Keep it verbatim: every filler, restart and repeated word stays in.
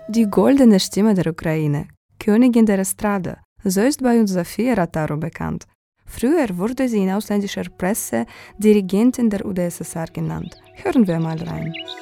Die goldene Stimme der Ukraine, Königin der Estrade, so ist bei uns Sofia Rattaru bekannt. Früher wurde sie in ausländischer Presse Dirigentin der U d S S R genannt. Hören wir mal rein.